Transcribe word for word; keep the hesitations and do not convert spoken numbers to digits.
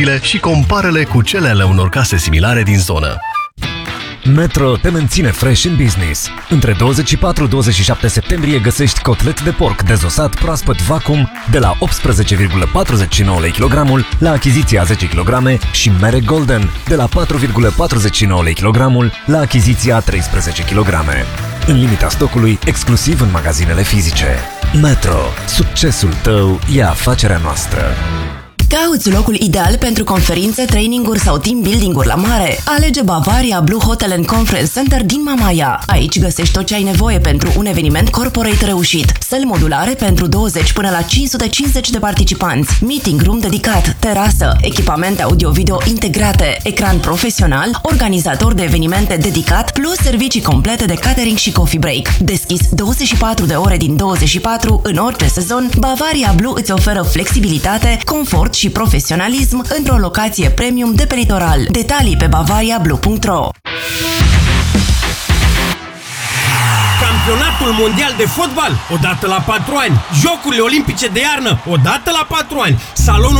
prețurile și compară-le cu cele ale unor case similare din zonă. Metro te menține fresh în business. Între douăzeci și patru - douăzeci și șapte septembrie găsești cotlet de porc dezosat proaspăt vacuum de la optsprezece virgulă patruzeci și nouă lei kilogramul la achiziția zece kilograme și mere golden de la patru virgulă patruzeci și nouă lei kilogramul la achiziția treisprezece kilograme. În limita stocului, exclusiv în magazinele fizice. Metro. Succesul tău e afacerea noastră. Cauți locul ideal pentru conferințe, traininguri sau team building-uri la mare? Alege Bavaria Blue Hotel and Conference Center din Mamaia. Aici găsești tot ce ai nevoie pentru un eveniment corporate reușit. Săli modulare pentru douăzeci până la cinci sute cincizeci de participanți, meeting room dedicat, terasă, echipamente audio-video integrate, ecran profesional, organizator de evenimente dedicat, plus servicii complete de catering și coffee break. Deschis douăzeci și patru de ore din douăzeci și patru în orice sezon, Bavaria Blue îți oferă flexibilitate, confort și profesionalism într-o locație premium de pe litoral. Detalii pe bavaria blue punct ro. Campionatul mondial de fotbal, odată la patru ani. Jocurile olimpice de iarnă, odată la patru ani. Salonul